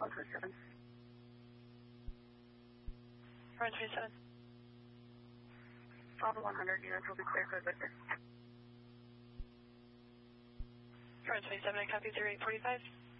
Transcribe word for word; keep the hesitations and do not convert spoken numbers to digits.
one twenty-seven. one twenty-seven. Bravo one hundred, units will be clear for Victor. one twenty-seven, I copy zero eight forty-five.